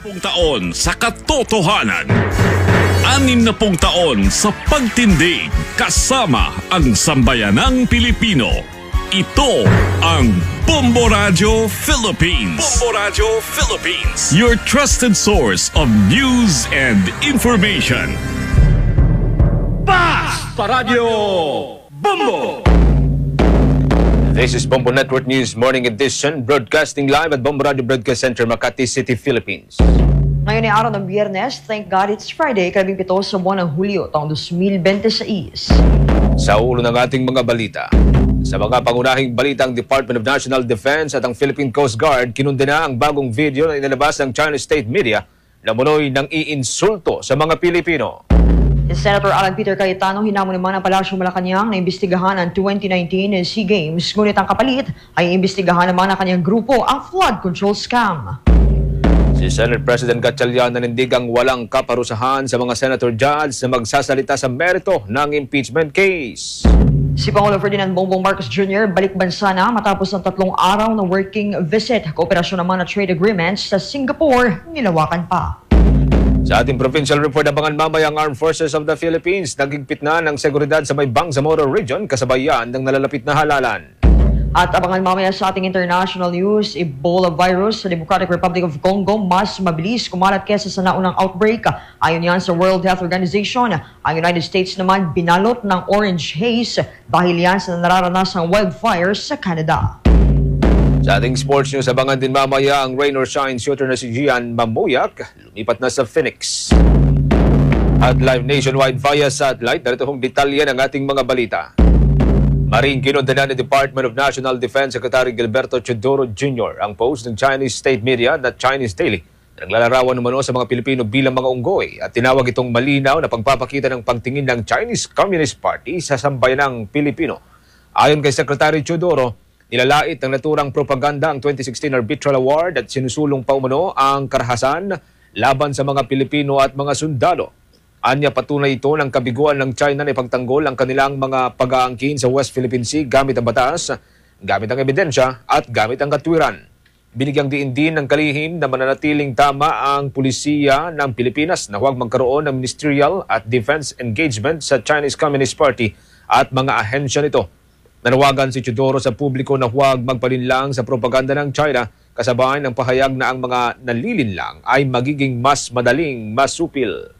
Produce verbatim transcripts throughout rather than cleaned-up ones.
pung taon sa katotohanan. Anim na pung taon sa pagtindig kasama ang sambayanang Pilipino. Ito ang Bombo Radio Philippines. Bombo Radio Philippines. Your trusted source of news and information. Basta Radio Bombo! This is Bombo Network News Morning Edition, broadcasting live at Bombo Radio Broadcast Center, Makati City, Philippines. Ngayon ay araw ng Biyernes, thank God it's Friday, kalabing pito sa buwan ng Hulyo, taong two thousand twenty-six. Sa ulo ng ating mga balita, sa mga pangunahing balita, ang Department of National Defense at ang Philippine Coast Guard kinundena ang bagong video na inilabas ng Chinese state media na munoy ng iinsulto sa mga Pilipino. Si Senator Alan Peter Cayetano hinamon naman ang Palasyong Malacanang na imbestigahan ang twenty nineteen SEA Games, ngunit ang kapalit ay imbestigahan naman ng kanyang grupo ang flood control scam. Si Senate President Gatchalian nanindig ang walang kaparusahan sa mga senator judge na magsasalita sa merito ng impeachment case. Si Pangulo Ferdinand Bongbong Marcos Junior balik bansa na matapos ng tatlong araw na working visit. Kooperasyon naman na trade agreements sa Singapore, nilawakan pa. Sa ating provincial report, abangan mamaya ang Armed Forces of the Philippines nagigpit na ng seguridad sa may Bangsamoro Region kasabayan ng nalalapit na halalan. At abangan mamaya sa ating international news, Ebola virus sa Democratic Republic of Congo mas mabilis kumalat kesa sa naunang outbreak. Ayon yan sa World Health Organization, ang United States naman binalot ng orange haze dahil yan sa nararanasang wildfires sa Canada. Sa ating sports news, abangan din mamaya ang rain or shine shooter na si Gian Mamuyak, lumipat na sa Phoenix. At live nationwide via satellite, narito hong detalye ng ating mga balita. Maring kinundena ni Department of National Defense Secretary Gilberto Teodoro Junior ang post ng Chinese state media na Chinese Daily na naglalarawan umano sa mga Pilipino bilang mga unggoy at tinawag itong malinaw na pagpapakita ng pangtingin ng Chinese Communist Party sa sambayanang Pilipino. Ayon kay Secretary Teodoro, nilalait ng naturang propaganda ang twenty sixteen Arbitral Award at sinusulong pa umano ang karahasan laban sa mga Pilipino at mga sundalo. Anya, patunay ito ng kabiguan ng China na ipagtanggol ang kanilang mga pag-aangkin sa West Philippine Sea gamit ang batas, gamit ang ebidensya at gamit ang katwiran. Binigyang diin din ng kalihim na mananatiling tama ang pulisiya ng Pilipinas na huwag magkaroon ng ministerial at defense engagement sa Chinese Communist Party at mga ahensya nito. Nanawagan si Teodoro sa publiko na huwag magpalinlang sa propaganda ng China kasabay ng pahayag na ang mga nalilinlang ay magiging mas madaling masupil.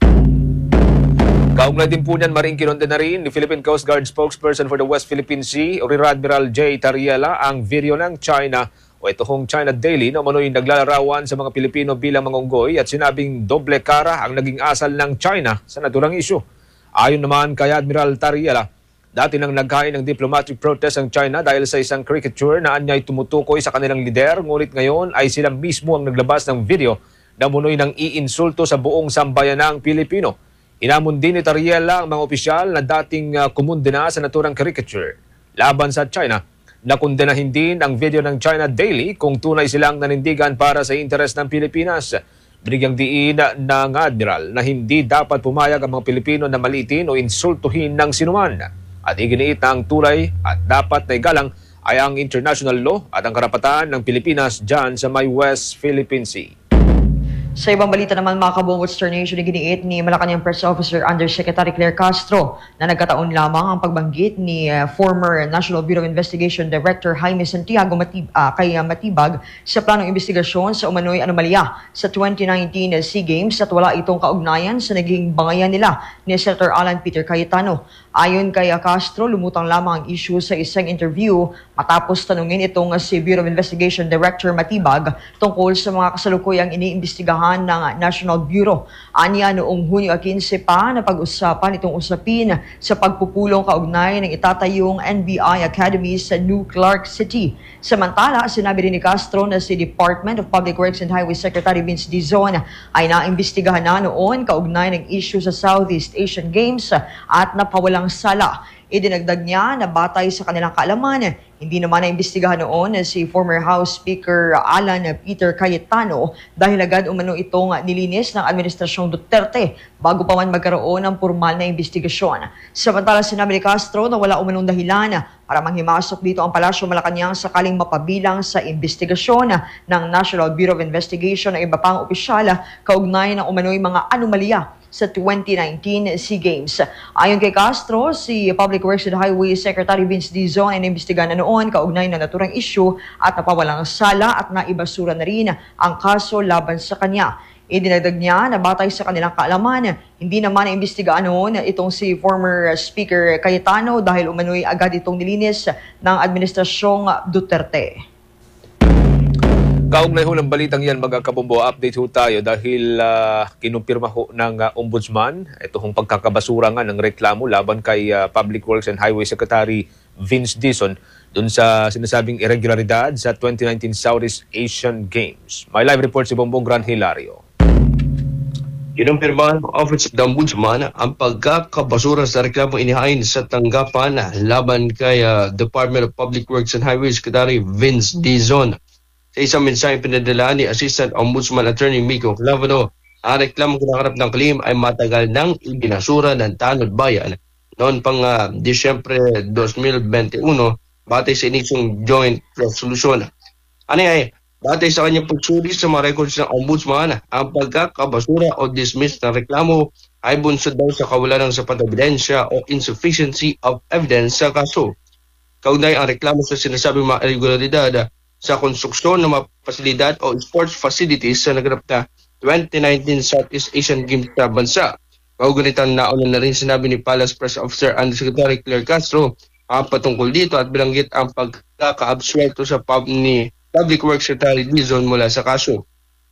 Kaugnay din po niyan, maring kinundena rin ni Philippine Coast Guard spokesperson for the West Philippine Sea, Rear Admiral J. Tariela, ang video ng China o ito hong China Daily na umano'y naglalarawan sa mga Pilipino bilang mga unggoy at sinabing doble kara ang naging asal ng China sa naturang isyu. Ayon naman kay Admiral Tariela, dati nang naghain ng diplomatic protest ang China dahil sa isang caricature na anya'y tumutukoy sa kanilang lider, ngunit ngayon ay sila mismo ang naglabas ng video na munoy ng iinsulto sa buong sambayanang Pilipino. Inamon din ni Tariela ang mga opisyal na dating uh, kumundena sa naturang caricature laban sa China. Nakundenahin din ang video ng China Daily kung tunay silang nanindigan para sa interes ng Pilipinas. Binigyang diin ng Admiral na hindi dapat pumayag ang mga Pilipino na maliitin o insultuhin ng sinuman. At iginiit na ang tulay at dapat na igalang ay ang international law at ang karapatan ng Pilipinas dyan sa may West Philippine Sea. Sa ibang balita naman, mga kabungod Star Nation, iginiit ni Malacanang Press Officer Undersecretary Claire Castro na nagkataon lamang ang pagbanggit ni uh, former National Bureau of Investigation Director Jaime Santiago Matib uh, kay uh, Matibag sa planong investigasyon sa umano'y anomalya sa twenty nineteen uh, SEA Games at wala itong kaugnayan sa naging bangayan nila ni Senator Alan Peter Cayetano. Ayon kay uh, Castro, lumutang lamang ang issue sa isang interview matapos tanungin itong uh, si Bureau of Investigation Director Matibag tungkol sa mga kasalukuyang iniimbestigahan ng National Bureau. Anya noong Hunyo fifteen pa na pag-usapan itong usapin sa pagpupulong kaugnay ng itatayong N B I Academy sa New Clark City. Samantala, sinabi rin ni Castro na si Department of Public Works and Highway Secretary Vince Dizon ay naimbestigahan na noon kaugnay ng issue sa Southeast Asian Games at napawalang sala. Idinagdag niya na batay sa kanilang kaalaman, hindi naman naimbestigahan noon si former House Speaker Alan Peter Cayetano dahil agad umano itong nilinis ng Administrasyong Duterte bago pa man magkaroon ng formal na investigasyon. Samantala, sinabi ni Castro na wala umanong dahilan para manghimasok dito ang Palasyo Malacanang sakaling mapabilang sa investigasyon ng National Bureau of Investigation ng iba pang opisyal kaugnay ng umano'y mga anomalya sa twenty nineteen SEA Games. Ayon kay Castro, si Public Works and Highway Secretary Vince Dizon ay naimbestigahan na noon kaugnay na naturang issue at napawalang sala at naibasura na rin ang kaso laban sa kanya. Idinagdag niya na batay sa kanilang kaalaman, hindi naman naimbestigahan noon itong si former Speaker Cayetano dahil umano'y agad itong nilinis ng Administrasyong Duterte. Kaugnay ho ng balitang yan, mga kabombo, update ho tayo dahil uh, kinumpirma ho ng uh, Ombudsman ito hong pagkakabasura nga ng reklamo laban kay uh, Public Works and Highway Secretary Vince Dizon dun sa sinasabing irregularidad sa twenty nineteen Southeast Asian Games. May live report si Bombong Gran Hilario. Kinumpirma ng Office of the Ombudsman ang pagkakabasura sa reklamo inihain sa tanggapan laban kay uh, Department of Public Works and Highway Secretary Vince Dizon. Sa isang mensaheng pinadala ni Assistant Ombudsman Attorney Miko Clavano, ang reklamong kinakarap ng claim ay matagal nang ibinasura ng Tanod Bayan noon pang uh, Disyembre twenty twenty-one batay sa inisyong joint resolution. Ano ay, batay sa kanyang pagsuri sa mga records ng Ombudsman, ang pagkakabasura o dismiss ng reklamo ay bunsod daw sa kawalan ng sapat na ebidensya o insufficiency of evidence sa kaso. Kaugnay ang reklamo sa sinasabing mga irregularidad sa konstruksyon ng mga pasilidad o sports facilities sa naganap na twenty nineteen Southeast Asian Games sa bansa. Kaugalitan na una na rin sinabi ni Palace Press Officer Undersecretary Claire Castro ang patungkol dito at bilanggit ang pagkaka-absuelto sa pub ni Public Works Secretary Dizon mula sa kaso.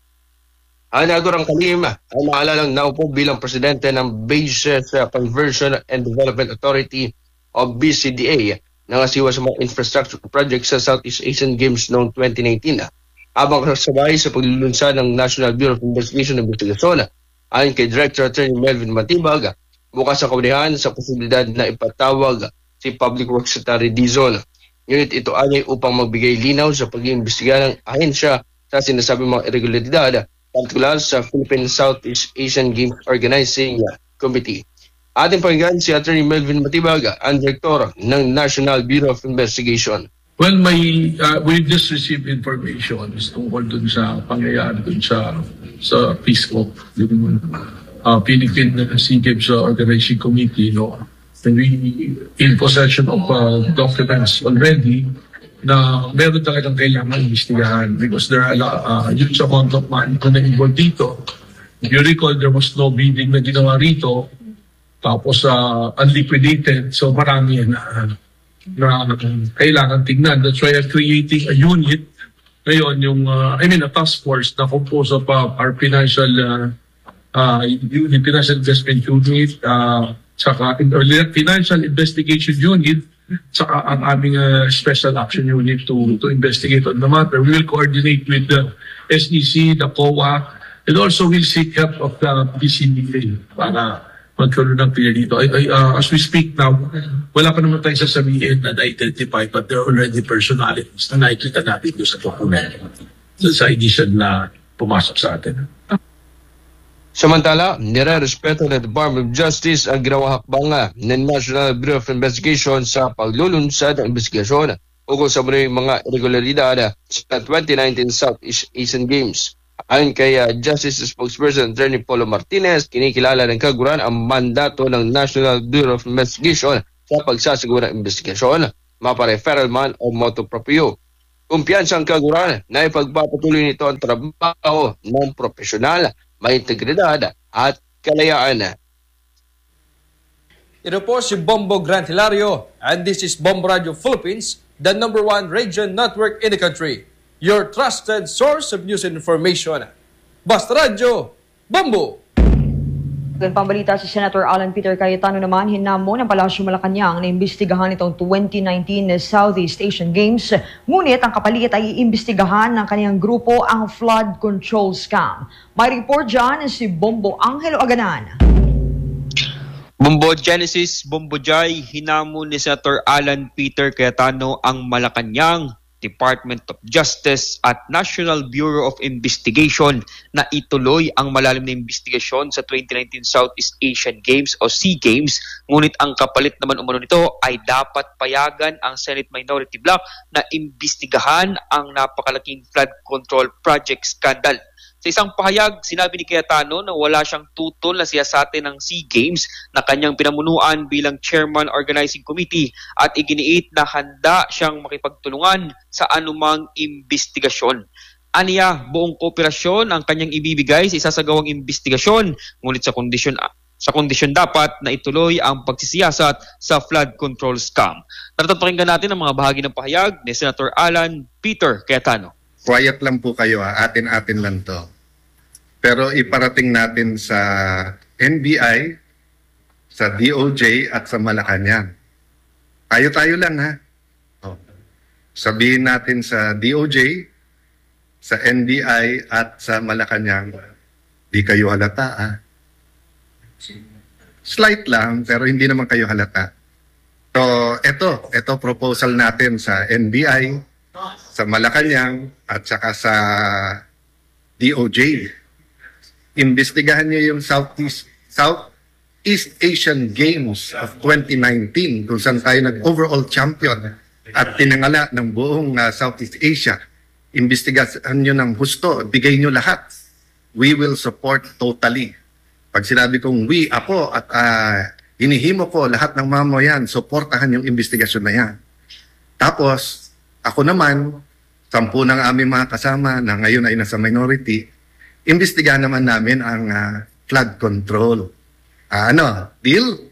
Ang naturang kalima ay maalalang naupo bilang presidente ng Bases Conversion and Development Authority o B C D A na ngasiwa sa mga infrastructure projects sa Southeast Asian Games noong twenty nineteen. Habang kasabay sa paglulunsad ng National Bureau of Investigation ng Investigasyon, ayon kay Director Attorney Melvin Matibag, bukas ang kaunihan sa posibilidad na ipatawag si Public Works Secretary Dizon. Ngunit ito ay upang magbigay linaw sa pag-iimbestiga ng ahensya sa sinasabing mga irregularidad, partikular sa Philippine Southeast Asian Games Organizing Committee. Ating pakinggan si Attorney Melvin Matibag, ang Direktor ng National Bureau of Investigation. Well, may, uh, we just received information tungkol dun sa pangyayari dun sa sa PISCO, yung uh, Philippine SEA Games Organizing Committee, no? And we in possession of uh, documents already na meron talagang kailangan investigahan because there are uh, huge amount of money na involved dito. If you recall, there was no bidding na ginawa rito. Tapos uh, unliquidated, so marami na, na kailangan tingnan. That's why I'm creating a unit ngayon, yung, uh, I mean a task force na composed of uh, our financial uh, uh, unit, financial investment unit, uh, saka or financial investigation unit, saka ang aming uh, special action unit to to investigate on the matter. We will coordinate with the S E C, the C O A, and also we'll seek help of the B C D A para magkaroon ng clear dito. I, I, uh, as we speak now, wala pa naman tayong sasabihin na na-identify, but there are already personalities na nakikita natin doon sa document. So, sa edition na pumasok sa atin. Samantala, nire-respeto ng Department of Justice ang ginawang hakbang ng National Bureau of Investigation sa paglulunsad ng investigasyon ukol sa mga irregularidad sa twenty nineteen Southeast Asian Games. Ayon kay uh, Justice Spokesperson Attorney Polo Martinez, kinikilala ng kaguran ang mandato ng National Bureau of Investigation sa pagsasagawa ng investigasyon, mapa-referral man o motu proprio. Kumpiyansa ang kaguran na ipagpapatuloy nito ang trabaho ng profesional, may integridad at kalayaan. Ito po si Bombo Gran Hilario and this is Bombo Radio Philippines, the number one radio network in the country. Your trusted source of news and information. Basta Radio, Bombo! Ang pambalita si Senator Alan Peter Cayetano naman, hinamon ng Palasyo Malacanang na imbestigahan itong twenty nineteen Southeast Asian Games. Ngunit ang kapalit ay iimbestigahan ng kaniyang grupo ang flood control scam. May report dyan si Bombo Angelo Aganan. Bombo Genesis, Bombo Jai, hinamon ni Senator Alan Peter Cayetano ang Malacanang, Department of Justice at National Bureau of Investigation na ituloy ang malalim na investigasyon sa twenty nineteen Southeast Asian Games o SEA Games. Ngunit ang kapalit naman umano nito ay dapat payagan ang Senate Minority Bloc na imbestigahan ang napakalaking flood control project scandal. Sa isang pahayag, sinabi ni Cayetano na wala siyang tutol na siyasatin ng SEA Games na kanyang pinamunuan bilang Chairman Organizing Committee at iginiit na handa siyang makipagtulungan sa anumang investigasyon. Aniya, buong kooperasyon ang kanyang ibibigay sa isasagawang investigasyon, ngunit sa kondisyon sa kondisyon dapat na ituloy ang pagsisiyasat sa flood control scam. Narito pakinggan natin ang mga bahagi ng pahayag ni Senator Alan Peter Cayetano. Quiet lang po kayo, ha? Atin-atin lang to. Pero iparating natin sa N B I, sa D O J at sa Malacanang. Tayo-tayo lang, ha? Oh. Sabihin natin sa D O J, sa N B I at sa Malacanang, di kayo halata, ha? Slight lang, pero hindi naman kayo halata. So, eto, eto proposal natin sa N B I, sa Malacanang at saka sa D O J. Imbestigahan niyo yung Southeast Southeast Asian Games of twenty nineteen kung saan tayo nag-overall champion at tinangala ng buong uh, Southeast Asia. Imbestigahan niyo ng husto, bigay niyo lahat. We will support totally. Pag sinabi kong we, ako at uh, hinihimo ko lahat ng mamayan, supportahan yung investigasyon na yan. Tapos, ako naman, sampu ng aming mga kasama na ngayon ay nasa minority, imbestigahan naman namin ang uh, flood control. Uh, ano, deal?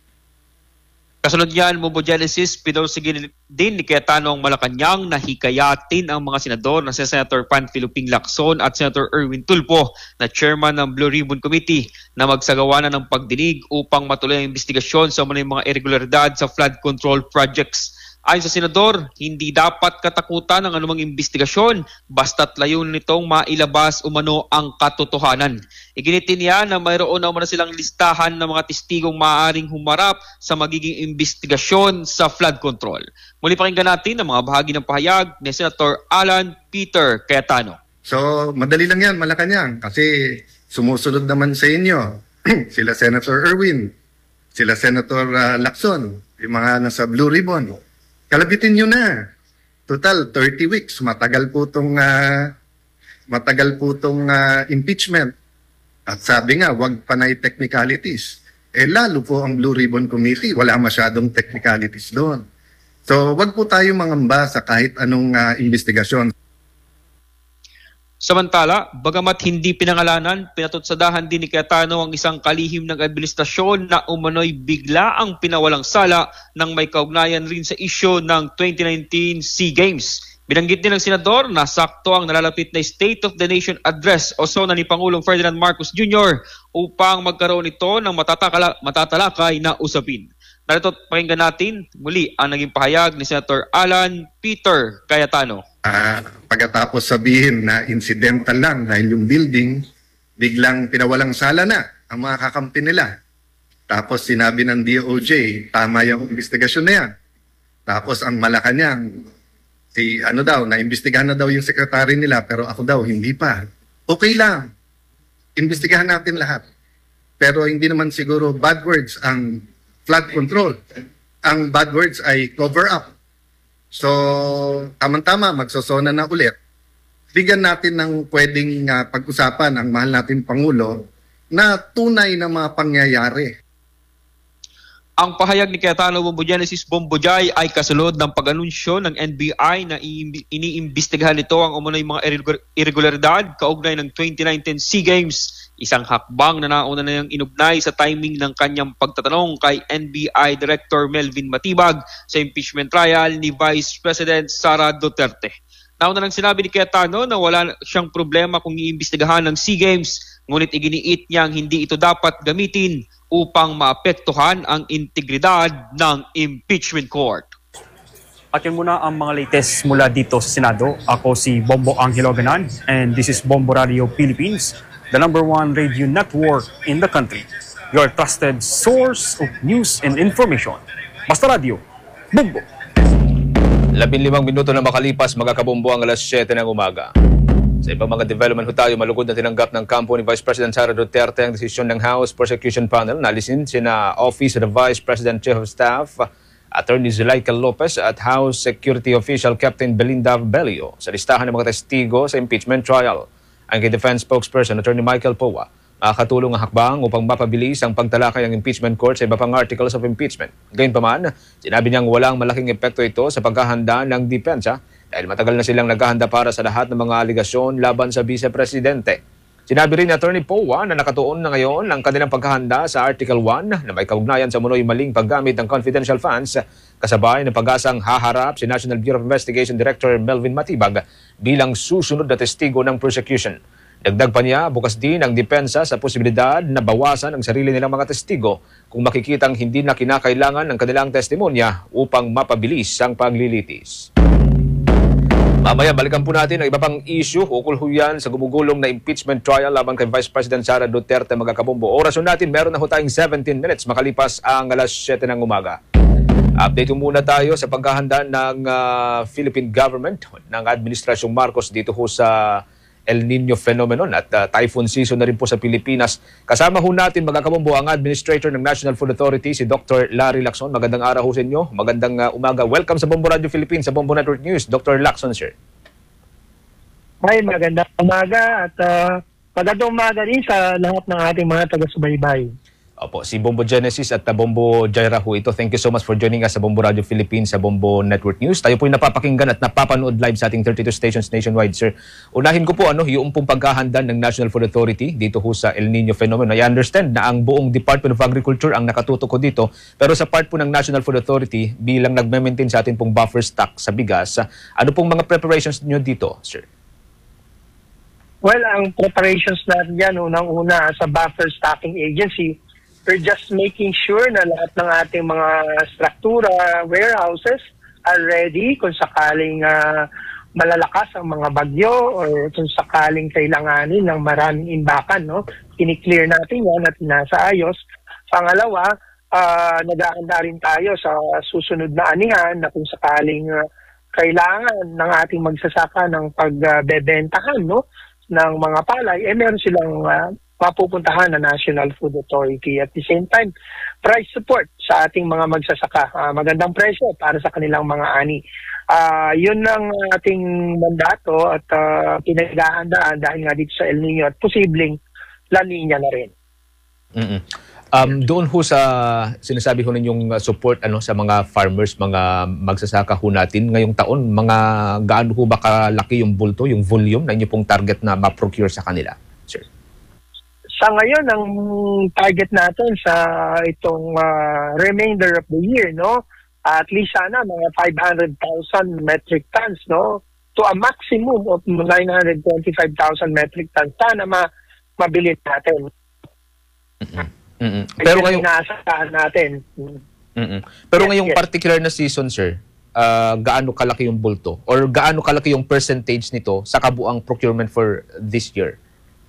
Kasunod yan, Bombo Genesis, pinursigin din ni Cayetano ang Malacanang na hikayatin ang mga senador na si Senator Panfilo Ping Lacson at Senator Erwin Tulfo na chairman ng Blue Ribbon Committee na magsagawa na ng pagdinig upang matuloy ang investigasyon sa mga irregularidad sa flood control projects. Ayon sa senador, hindi dapat katakutan ng anumang investigasyon basta't layunin nitong mailabas umano ang katotohanan. Iginitin niya na mayroon na umano silang listahan ng mga testigong maaaring humarap sa magiging investigasyon sa flood control. Muli pakinggan natin ang mga bahagi ng pahayag ni Senator Alan Peter Cayetano. So, madali lang yan, Malacanang, kasi sumusunod naman sa inyo sila Senator Erwin, sila Senator uh, Lacson, yung mga nasa Blue Ribbon. Kalabitin nyo na. Total, thirty weeks. Matagal po itong uh, matagal po itong uh, impeachment. At sabi nga, wag panay technicalities. Eh lalo po ang Blue Ribbon Committee, wala masyadong technicalities doon. So wag po tayo mangamba sa kahit anong uh, investigasyon. Samantala, bagamat hindi pinangalanan, pinatutsadahan din ni Cayetano ang isang kalihim ng administrasyon na umano'y bigla ang pinawalang sala ng may kaugnayan rin sa isyu ng twenty nineteen SEA Games. Binanggit din ng senador na sakto ang nalalapit na State of the Nation Address o sona ni Pangulong Ferdinand Marcos Junior upang magkaroon ito ng matatakala, matatalakay na usapin. Narito pakinggan natin muli ang naging pahayag ni Senator Alan Peter Cayetano. Uh, pagkatapos sabihin na incidental lang dahil yung building, biglang pinawalang sala na ang mga kakampi nila. Tapos sinabi ng D O J, tama yung investigasyon na yan. Tapos ang Malacanang, si ano daw, na-imbestigahan na daw yung sekretary nila pero ako daw, hindi pa. Okay lang. Imbestigahan natin lahat. Pero hindi naman siguro bad words ang flood control. Ang bad words ay cover up. So, tamang-tama, magsosona na ulit. Bigyan natin ng pwedeng uh, pag-usapan ang mahal natin Pangulo na tunay na mga pangyayari. Ang pahayag ni Cayetano Bombo Genesis Bombo Jai ay kasunod ng pag-anunsyo ng N B I na iniimbestigahan nito ang umunoy mga irregularidad kaugnay ng twenty nineteen SEA Games. Isang hakbang na nauna na niyang inugnay sa timing ng kanyang pagtatanong kay N B I Director Melvin Matibag sa impeachment trial ni Vice President Sara Duterte. Nauna nang sinabi ni Cayetano na wala siyang problema kung iimbestigahan ng SEA Games, ngunit iginiit niyang hindi ito dapat gamitin upang maapektuhan ang integridad ng impeachment court. At yun muna ang mga latest mula dito sa Senado. Ako si Bombo Angelo Ganan and this is Bombo Radio Philippines, the number one radio network in the country. your trusted source of news and information. Basta Radio, Bombo. Labing limang minuto na makalipas, magkakabombo ang alas siyete ng umaga. Sa ibang mga development ho tayo, malugod na tinanggap ng kampo ni Vice President Sara Duterte ang desisyon ng House Prosecution Panel na alisin sina Office of the Vice President Chief of Staff, Attorney Zuleika Lopez at House Security Official Captain Belinda Belio sa listahan ng mga testigo sa impeachment trial. Ang kay Defense Spokesperson Attorney Michael Powa, makakatulong ang hakbang upang mapabilis ang pagtalakay ng impeachment court sa iba pang articles of impeachment. Gayunpaman, sinabi niyang walang malaking epekto ito sa paghahanda ng depensa dahil matagal na silang naghahanda para sa lahat ng mga aligasyon laban sa Vice Presidente. Sinabi rin ni Attorney Powa na nakatuon na ngayon ang kanilang paghahanda sa Article one na may kaugnayan sa munoy maling paggamit ng confidential funds, kasabay ng pag-asang haharap si National Bureau of Investigation Director Melvin Matibag bilang susunod na testigo ng prosecution. Dagdag pa niya, bukas din ang depensa sa posibilidad na bawasan ang sarili nilang mga testigo kung makikitang hindi na kinakailangan ng kanilang testimonya upang mapabilis ang paglilitis. Mamaya, balikan po natin ang iba pang issue ukol ho yan sa gumugulong na impeachment trial laban kay Vice President Sara Duterte, mga kabombo. Orasyon natin, meron na ho tayong seventeen minutes makalipas ang alas siyete ng umaga. Update muna tayo sa paghahanda ng uh, Philippine government, ng Administrasyong Marcos dito ho sa El Nino phenomenon at uh, typhoon season na rin po sa Pilipinas. Kasama ho natin, mga kabombo, ang Administrator ng National Food Authority, si Doctor Larry Lacson. Magandang araw ho sa inyo. Magandang uh, umaga. Welcome sa Bombo Radio Philippines, sa Bombo Network News. Doctor Lacson, sir. Hi, magandang umaga at uh, magandang umaga rin sa lahat ng ating mga taga-subaybay. Opo, si Bombo Genesis at uh, Bombo Jaira ho ito. Thank you so much for joining us sa Bombo Radio Philippines, sa Bombo Network News. Tayo po yung napapakinggan at napapanood live sa ating thirty-two stations nationwide, sir. Unahin ko po ano, yung pong paghahanda ng National Food Authority dito ho sa El Nino phenomenon. I understand na ang buong Department of Agriculture ang nakatutok ko dito, pero sa part po ng National Food Authority, bilang nagme-maintain sa atin pong buffer stock sa bigas, ano pong mga preparations niyo dito, sir? Well, ang preparations natin yan, unang-una sa Buffer Stocking Agency, we're just making sure na lahat ng ating mga struktura, warehouses are ready kung sakaling uh, malalakas ang mga bagyo or kung sakaling kailanganin ng maraming imbakan. No? Kiniklear natin yan at nasa ayos. Pangalawa, uh, nag-aanda rin tayo sa susunod na anihan na kung sakaling uh, kailangan ng ating magsasaka ng pagbebentahan, no? ng mga palay, eh meron silang uh, mapupuntahan na National Food Authority. At the same time, price support sa ating mga magsasaka. Uh, magandang presyo para sa kanilang mga ani. Uh, yun ang ating mandato at uh, pinag-aandaan dahil nga dito sa El Nino at posibleng La Nina na rin. Mm-mm. Um, doon ho sa sinasabi ho ninyong support ano sa mga farmers, mga magsasaka ho natin ngayong taon, mga gaano ho ba kalaki yung bulto, yung volume na inyo pong target na ma-procure sa kanila, sir? Sa ngayon, ang target natin sa itong uh, remainder of the year, no, at least sana mga five hundred thousand metric tons, no, to a maximum of nine hundred twenty-five thousand metric tons. Sana ma mabilis natin. Mm-hmm. Mm-mm. Pero ngayong inaasahan natin. Mm-mm. Pero yes, ngayong yes. particular na season, sir, uh, gaano kalaki yung bulto or gaano kalaki yung percentage nito sa kabuang procurement for this year?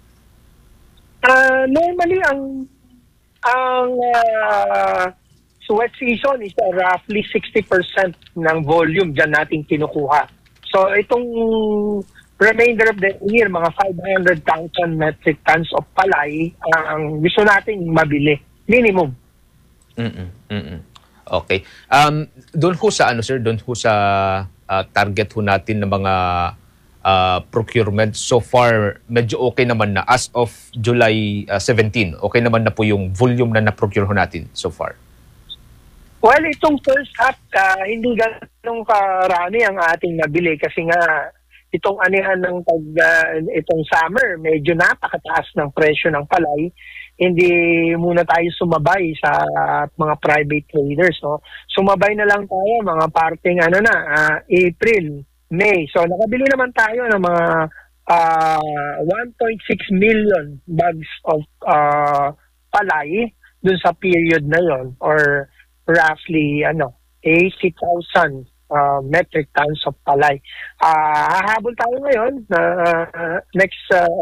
Uh, normally ang ang uh, wet season is uh, roughly sixty percent ng volume diyan natin kinukuha. So itong remainder of the year, mga five hundred thousand metric tons of palay ang gusto nating mabili. Minimum. Mm-mm, mm-mm. Okay. Um, doon ho sa ano, sir, doon ho sa uh, target ho natin ng mga uh, procurement, so far, medyo okay naman na. As of July uh, seventeen, okay naman na po yung volume na na-procure ho natin so far. Well, itong first half, uh, hindi ganong karami ang ating nabili kasi nga itong anihan ng pag, uh, itong summer, medyo napakataas ng presyo ng palay. Hindi muna tayo sumabay sa uh, mga private traders. No? Sumabay na lang tayo mga parting ano na, uh, April, May. So nakabili naman tayo ng mga uh, one point six million bags of uh, palay dun sa period na yon, or roughly ano eighty thousand Uh, metric tons of palay. Uh, hahabol tayo ngayon na uh, next uh,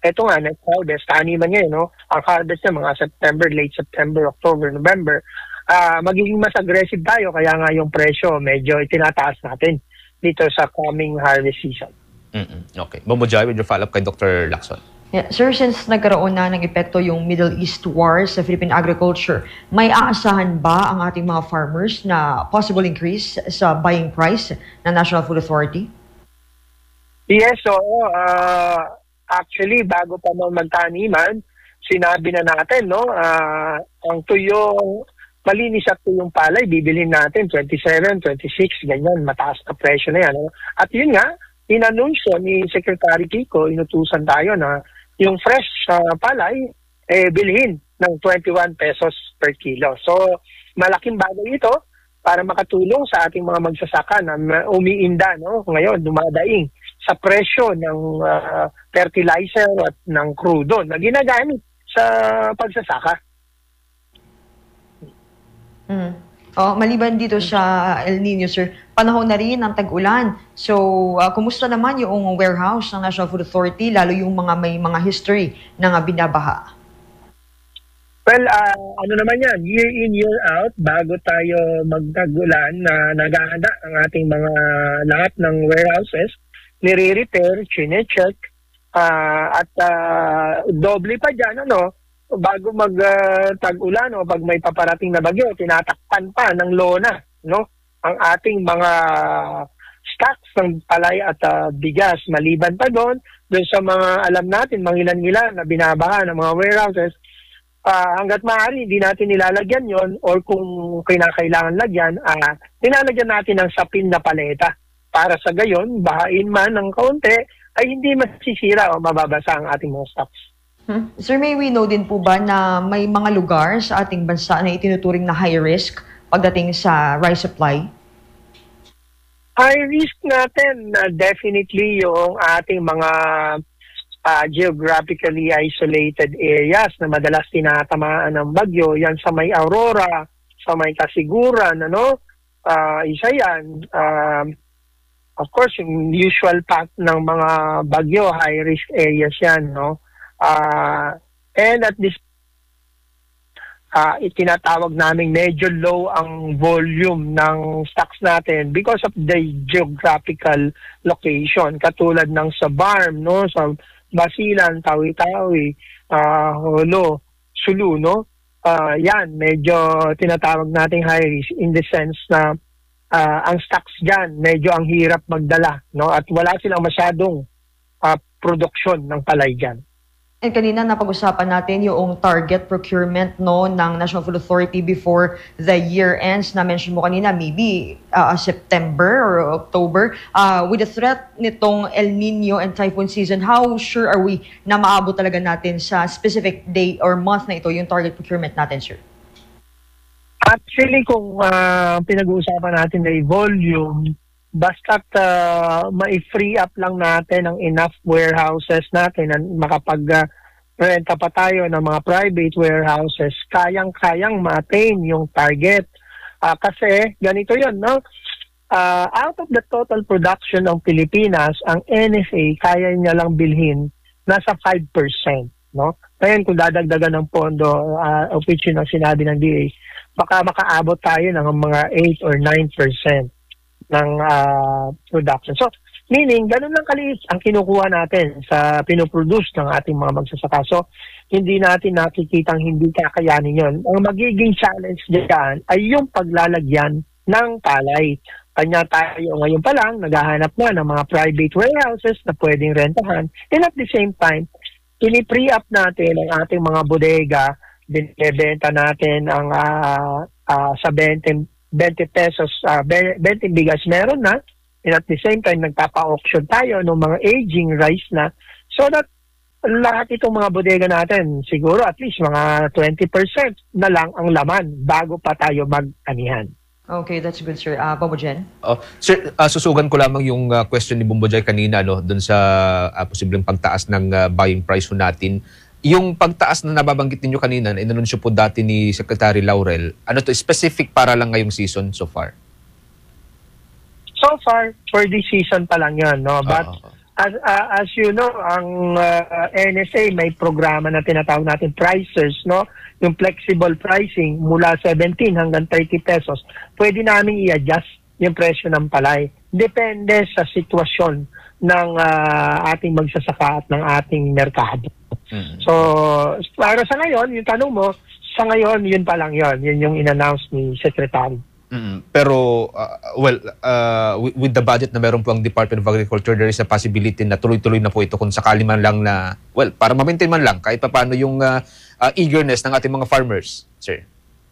eto nga, next harvest, taniman ngayon, no? Ang harvest na mga September, late September, October, November, uh, magiging mas aggressive tayo, kaya nga yung presyo, medyo itinataas natin dito sa coming harvest season. Mm-mm. Okay. Bombo Joy, with your follow-up kay Doctor Lacson. Yeah, sir, since nagkaroon na ng epekto yung Middle East war sa Philippine agriculture, may aasahan ba ang ating mga farmers na possible increase sa buying price ng National Food Authority? Yes, so uh, actually, bago pa man magtaniman, sinabi na natin, no, uh, ang tuyong, malinis at tuyong palay, bibilhin natin twenty-seven, twenty-six, ganyan, mataas na presyo na yan. No? At yun nga, inanunsyo ni Secretary Kiko, inutusan tayo na yung fresh uh, palay, eh, bilhin ng twenty-one pesos per kilo. So, malaking bagay ito para makatulong sa ating mga magsasaka na umiinda, no? Ngayon, dumadaing sa presyo ng uh, fertilizer at ng crudo na ginagamit sa pagsasaka. Mm. Oh, maliban dito sa El Nino, sir, panahon na rin ng tag-ulan. So, uh, kumusta naman yung warehouse ng National Food Authority, lalo yung mga may mga history ng uh, binabaha? Well, uh, ano naman yan, year in, year out, bago tayo magtag-ulan na naghahanda ang ating mga lahat ng warehouses, nire-repair, chine-check, uh, at uh, doble pa dyan, ano, bago mag-tag-ulan uh, o pag may paparating na bagyo, tinatakpan pa ng lona, no, ang ating mga stocks ng palay at uh, bigas. Maliban pa doon, doon sa mga alam natin, mangilan-ngilan na binabaha ng mga warehouses, Uh, hanggat maaari, hindi natin nilalagyan yon or kung kinakailangan lagyan, uh, nilalagyan natin ng sapin na paleta para sa gayon, bahain man ng kaunti, ay hindi masisira o mababasa ang ating mga stocks. Hmm? Sir, may we know din po ba na may mga lugar sa ating bansa na itinuturing na high risk pagdating sa rice supply? High risk natin, uh, definitely yung ating mga Uh, geographically isolated areas na madalas tinatamaan ng bagyo, yan sa may Aurora, sa may Kasiguran, ano, uh, isa yan. Uh, of course, yung usual path ng mga bagyo, high-risk areas yan, no? Uh, and at this, uh, itinatawag namin medyo low ang volume ng stocks natin because of the geographical location, katulad ng sa Barm, no, sa Basilan, Tawi-Tawi, uh, Holo, Sulu, no? Uh, yan, medyo tinatawag nating high risk in the sense na uh, ang stocks dyan, medyo ang hirap magdala, no? At wala silang masyadong uh, produksyon ng palay dyan. And kanina napag-usapan natin yung target procurement, no, ng National Food Authority before the year ends. Na-mention mo kanina, maybe uh, September or October. Uh, with the threat nitong El Nino and typhoon season, how sure are we na maabot talaga natin sa specific day or month na ito yung target procurement natin, sir? Actually, kung uh, pinag-uusapan natin na volume, basta't uh, ma-free up lang natin ang enough warehouses natin na makapag-renta uh, pa tayo ng mga private warehouses, kayang-kayang ma-attain yung target. Uh, kasi ganito yun, no? Uh, out of the total production ng Pilipinas, ang N F A kaya niya lang bilhin nasa five percent. No? Ngayon, kung dadagdagan ng pondo, uh, of which yun ang sinabi ng D A, baka makaabot tayo ng mga eight or nine percent. Ng uh, production. So, meaning, ganun lang kaliit ang kinukuha natin sa pinoproduce ng ating mga magsasaka. So, hindi natin nakikitang hindi kakayanin yon. Ang magiging challenge dyan ay yung paglalagyan ng palay. Kanya tayo ngayon pa lang, naghahanap na ng mga private warehouses na pwedeng rentahan. And at the same time, pini-pre up natin ang ating mga bodega, binibenta natin ang uh, uh, sa twenty pesos, uh, twenty bigas meron na, and at the same time nagpapa-auction tayo ng mga aging rice na, so that lahat itong mga bodega natin, siguro at least mga twenty percent na lang ang laman bago pa tayo mag-anihan. Okay, that's good, sir. Uh, Bombojen? Oh, sir, uh, susugan ko lamang yung uh, question ni Bombojen kanina, no, dun sa uh, posibleng pagtaas ng uh, buying price ho natin. Yung pagtaas na nababanggit ninyo kanina, na inanunsyo po dati ni Secretary Laurel, ano to, specific para lang ngayong season so far? So far, for this season pa lang yan, no? But as, uh, as you know, ang uh, N S A may programa na tinatawag natin pricers, no? Yung flexible pricing mula seventeen hanggang thirty pesos. Pwede namin i-adjust yung presyo ng palay. Depende sa sitwasyon ng uh, ating magsasaka at ng ating merkado. Mm-hmm. So, para sa ngayon, yung tanong mo, sa ngayon, yun pa lang yun. Yun yung in-announce ni Secretary. Mm-hmm. Pero, uh, well, uh, with, with the budget na meron po ang Department of Agriculture, there is a possibility na tuloy-tuloy na po ito kung sakali man lang na, well, para ma-maintain man lang, kahit pa paano yung uh, uh, eagerness ng ating mga farmers, sir.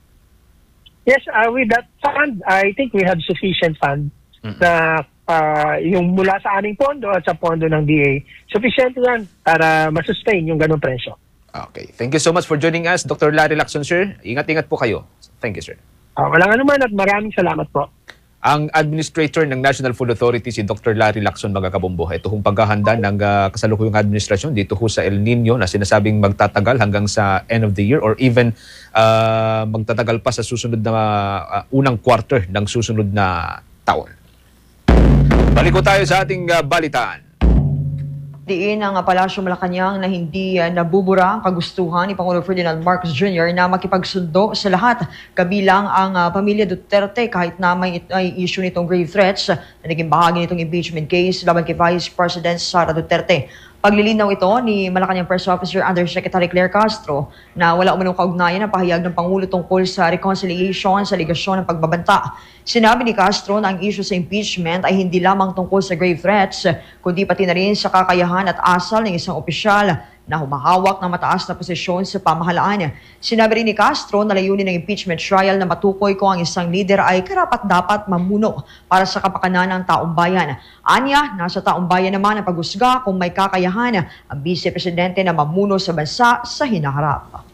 Yes, uh, with that fund, I think we have sufficient fund mm-hmm. na uh, yung mula sa aming pondo at sa pondo ng D A. Sufficient yan para masustain yung ganong presyo. Okay. Thank you so much for joining us, Doctor Larry Lacson, sir. Ingat-ingat po kayo. Thank you, sir. Uh, walang anuman at maraming salamat po. Ang Administrator ng National Food Authority, si Doctor Larry Lacson, mga kabombo. Ito hong paghahanda ng uh, kasalukuyang administrasyon dito ho sa El Nino na sinasabing magtatagal hanggang sa end of the year or even uh, magtatagal pa sa susunod na uh, unang quarter ng susunod na taon. Balik ko tayo sa ating uh, balitaan. Diin ang Palasyo Malacanang na hindi uh, nabubura ang kagustuhan ni Pangulong Ferdinand Marcos Junior na makipagsundo sa lahat, kabilang ang uh, pamilya Duterte kahit na may, may issue nitong grave threats na naging bahagi nitong impeachment case laban kay Vice President Sara Duterte. Paglilinaw ito ni Malacanang Press Officer Undersecretary Claire Castro na wala umanong kaugnayan ang pahayag ng Pangulo tungkol sa reconciliation sa ligasyon ng pagbabanta. Sinabi ni Castro na ang issue sa impeachment ay hindi lamang tungkol sa grave threats, kundi pati na rin sa kakayahan at asal ng isang opisyal na humahawak ng mataas na posisyon sa pamahalaan. Sinabi rin ni Castro na layunin ng impeachment trial na matukoy kung ang isang leader ay karapat-dapat mamuno para sa kapakanan ng taong bayan. Anya, nasa taong bayan naman ang paghusga kung may kakayahan ang Vice Presidente na mamuno sa bansa sa hinaharap.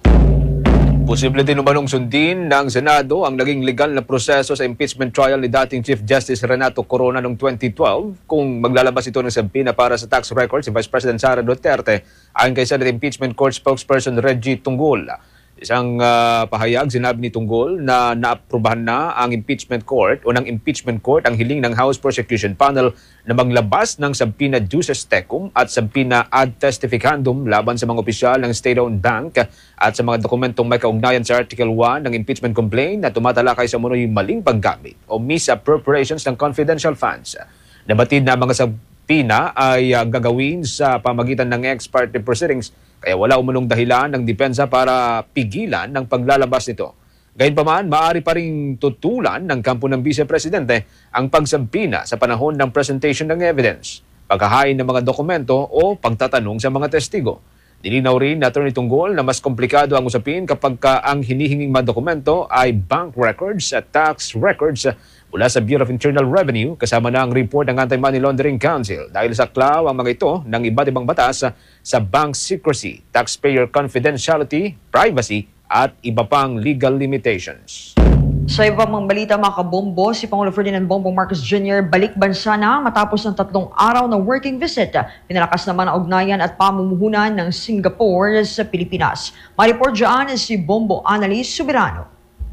Posible din umanong sundin ng Senado ang naging legal na proseso sa impeachment trial ni dating Chief Justice Renato Corona noong twenty twelve kung maglalabas ito ng subpoena para sa tax records si Vice President Sara Duterte ayon kay Senate Impeachment Court spokesperson Reggie Tunggol. Isang uh, pahayag, sinabi ni Tunggol na naaprubahan na ang impeachment court o ng impeachment court ang hiling ng House Prosecution Panel na maglabas ng subpoena duces tecum at subpoena ad testificandum laban sa mga opisyal ng state-owned bank at sa mga dokumentong may kaugnayan sa Article one ng impeachment complaint na tumatalakay sa umunoy maling paggamit o misappropriations ng confidential funds. Nabatid na mga subpoena ay uh, gagawin sa pamagitan ng ex parte proceedings kaya wala umunong dahilan ng depensa para pigilan ng paglalabas nito. Gayunpaman, maaari pa ring tutulan ng kampo ng Vice Presidente ang pagsubpoena sa panahon ng presentation ng evidence, paghahain ng mga dokumento o pagtatanong sa mga testigo. Nilinaw rin na Attorney Tunggol na mas komplikado ang usapin kapag ka ang hinihinging mga dokumento ay bank records at tax records mula sa Bureau of Internal Revenue kasama na ang report ng Anti-Money Laundering Council dahil sa saklaw ang mga ito ng iba't ibang batas sa bank secrecy, taxpayer confidentiality, privacy at iba pang legal limitations. Sa iba pang balita, mga kabombo, si Pangulong Ferdinand Bongbong Marcos Junior balik bansa na matapos ng tatlong araw na working visit. Pinalakas naman ang ugnayan at pamumuhunan ng Singapore sa Pilipinas. Mariport dyan si Bombo Annalise Soberano.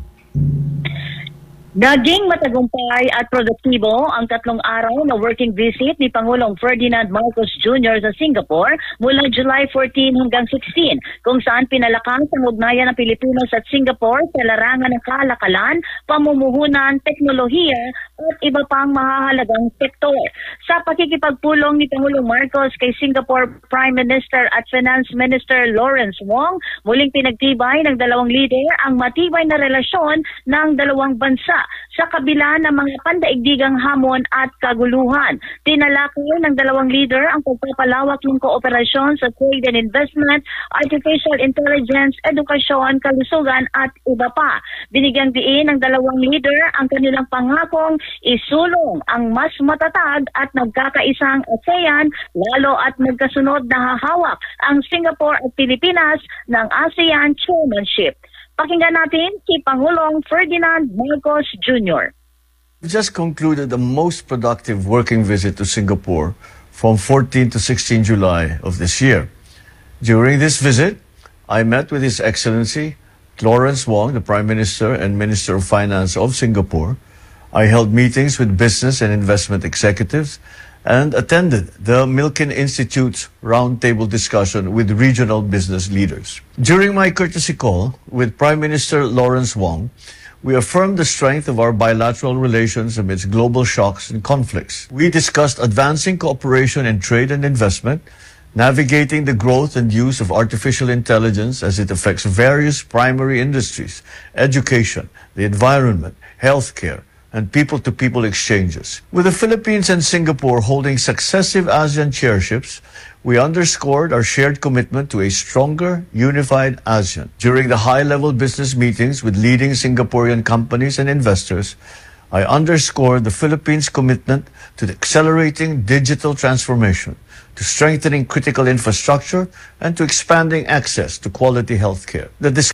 Naging matagumpay at produktibo ang tatlong araw na working visit ni Pangulong Ferdinand Marcos Junior sa Singapore mula July fourteen hanggang sixteen, kung saan pinalakas ang ugnayan ng Pilipinas at Singapore sa larangan ng kalakalan, pamumuhunan, teknolohiya at iba pang mahahalagang sektor. Sa pakikipagpulong ni Pangulong Marcos kay Singapore Prime Minister at Finance Minister Lawrence Wong, muling pinagtibay ng dalawang leader ang matibay na relasyon ng dalawang bansa sa kabila ng mga pandaigdigang hamon at kaguluhan. Tinalakay ng dalawang leader ang pagpapalawak ng kooperasyon sa trade and investment, artificial intelligence, edukasyon, kalusugan at iba pa. Binigyang diin ng dalawang leader ang kanilang pangakong isulong ang mas matatag at nagkakaisang ASEAN, lalo at magkasunod na hahawak ang Singapore at Pilipinas ng ASEAN chairmanship. Pakinggan natin si Pangulong Ferdinand Marcos Junior We just concluded the most productive working visit to Singapore from fourteen to sixteen July of this year. During this visit, I met with His Excellency Lawrence Wong, the Prime Minister and Minister of Finance of Singapore. I held meetings with business and investment executives and attended the Milken Institute's roundtable discussion with regional business leaders. During my courtesy call with Prime Minister Lawrence Wong, we affirmed the strength of our bilateral relations amidst global shocks and conflicts. We discussed advancing cooperation in trade and investment, navigating the growth and use of artificial intelligence as it affects various primary industries, education, the environment, healthcare, and people-to-people exchanges. With the Philippines and Singapore holding successive ASEAN chairships, we underscored our shared commitment to a stronger, unified ASEAN. During the high-level business meetings with leading Singaporean companies and investors, I underscored the Philippines' commitment to accelerating digital transformation, to strengthening critical infrastructure, and to expanding access to quality healthcare. The dis-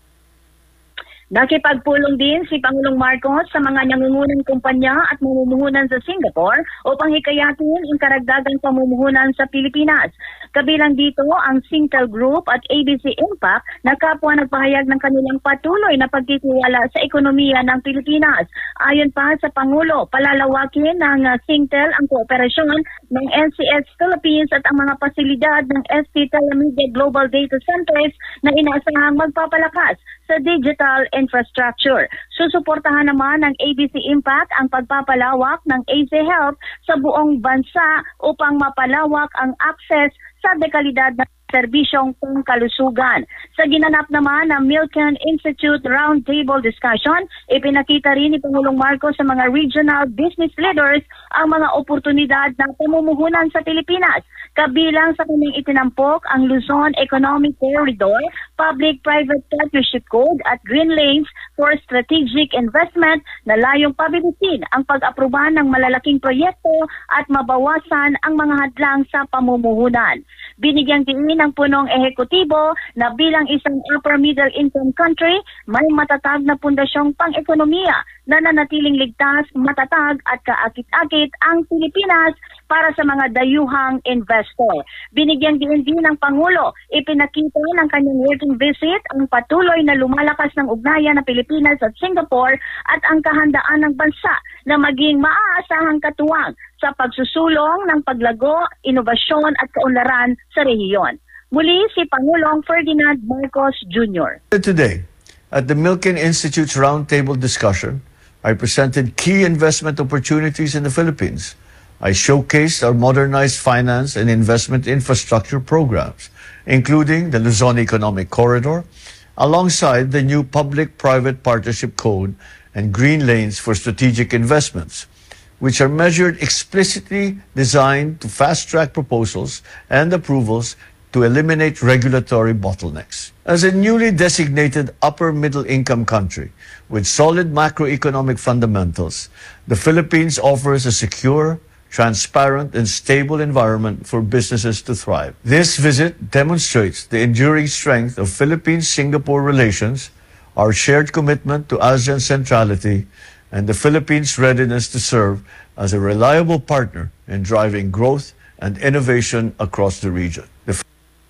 Nakipagpulong din si Pangulong Marcos sa mga nangungunang kumpanya at mamumuhunan sa Singapore upang hikayatin ang karagdagang pamumuhunan sa Pilipinas. Kabilang dito ang Singtel Group at A B C Impact na kapwa nagpahayag ng kanilang patuloy na pagtitiwala sa ekonomiya ng Pilipinas. Ayon pa sa Pangulo, palalawakin ng Singtel ang kooperasyon ng N C S Philippines at ang mga pasilidad ng S T Telemedia Global Data Centers na inaasahang magpapalakas sa digital infrastructure. Susuportahan naman ng A B C Impact ang pagpapalawak ng A C Health sa buong bansa upang mapalawak ang access sa dekalidad ng serbisyong pangkalusugan. Sa ginanap naman ng Milken Institute Roundtable Discussion, ipinakita rin ni Pangulong Marcos sa mga regional business leaders ang mga oportunidad ng pamumuhunan sa Pilipinas. Kabilang sa kanyang itinampok ang Luzon Economic Corridor, Public-Private Partnership Code at Green Lanes for Strategic Investment na layong pabilisin ang pag-aproba ng malalaking proyekto at mabawasan ang mga hadlang sa pamumuhunan. Binigyang diin ng punong ehekutibo na bilang isang upper middle income country, may matatag na pundasyong pang-ekonomiya na nanatiling ligtas, matatag at kaakit-akit ang Pilipinas para sa mga dayuhang investor. Binigyang diin din ng Pangulo, ipinakita ng kanyang working visit ang patuloy na lumalakas ng ugnayan ng Pilipinas at Singapore at ang kahandaan ng bansa na maging maaasahang katuwang sa pagsusulong ng paglago, inobasyon at kaunlaran sa rehiyon. Muli si Pangulong Ferdinand Marcos Junior Today, at the Milken Institute's roundtable discussion, I presented key investment opportunities in the Philippines. I showcased our modernized finance and investment infrastructure programs, including the Luzon Economic Corridor, alongside the new Public-Private Partnership Code and Green Lanes for Strategic Investments, which are measured explicitly designed to fast-track proposals and approvals to eliminate regulatory bottlenecks. As a newly designated upper-middle-income country with solid macroeconomic fundamentals, the Philippines offers a secure, transparent, and stable environment for businesses to thrive. This visit demonstrates the enduring strength of Philippines-Singapore relations, our shared commitment to ASEAN centrality, and the Philippines' readiness to serve as a reliable partner in driving growth and innovation across the region. The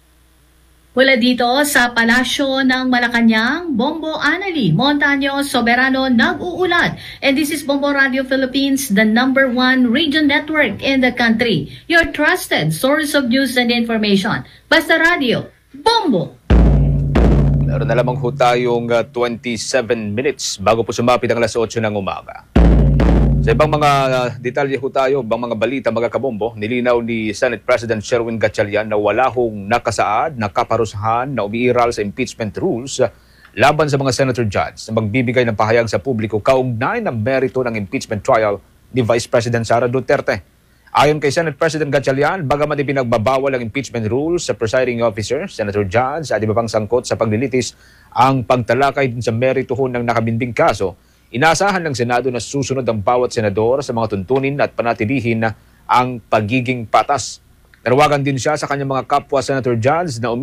Mula dito sa Palasyo ng Malacanang, Bombo Anali Montaño Soberano nag-uulat. And this is Bombo Radio Philippines, the number one region network in the country. Your trusted source of news and information. Basta Radio, Bombo! Meron na lamang ho tayong uh, twenty-seven minutes bago po sumapit ang alas otso ng umaga. Sa ibang mga uh, detalye ho tayo, ibang mga balita, mga kabombo, nilinaw ni Senate President Sherwin Gatchalian na wala hong nakasaad na kaparusahan na umiiral sa impeachment rules uh, laban sa mga senator judge na magbibigay ng pahayag sa publiko kaugnay ng merito ng impeachment trial ni Vice President Sara Duterte. Ayon kay Senate President Gatchalian, bagamat ipinagbabawal ang impeachment rules sa presiding officer, senator judge at iba pang sangkot sa paglilitis ang pagtalakay din sa merito ho ng nakabinding kaso, inaasahan ng Senado na susunod ang bawat senador sa mga tuntunin at panatilihin ang pagiging patas. Nanawagan din siya sa kanyang mga kapwa senator judge na